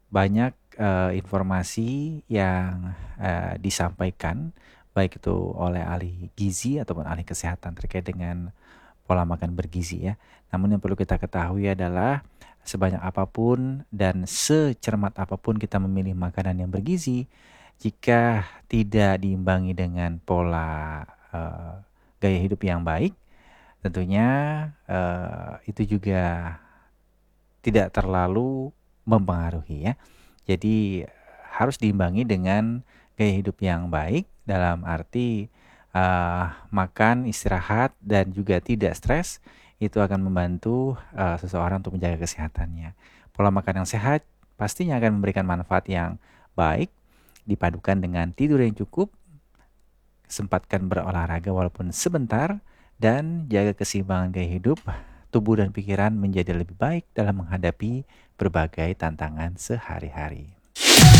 banyak informasi yang disampaikan baik itu oleh ahli gizi ataupun ahli kesehatan terkait dengan pola makan bergizi ya. Namun yang perlu kita ketahui adalah sebanyak apapun dan secermat apapun kita memilih makanan yang bergizi, jika tidak diimbangi dengan pola gaya hidup yang baik, tentunya itu juga tidak terlalu mempengaruhi ya. Jadi harus diimbangi dengan gaya hidup yang baik dalam arti makan, istirahat, dan juga tidak stres. Itu akan membantu seseorang untuk menjaga kesehatannya. Pola makan yang sehat pastinya akan memberikan manfaat yang baik, dipadukan dengan tidur yang cukup, sempatkan berolahraga walaupun sebentar, dan jaga keseimbangan gaya hidup, tubuh dan pikiran menjadi lebih baik dalam menghadapi berbagai tantangan sehari-hari.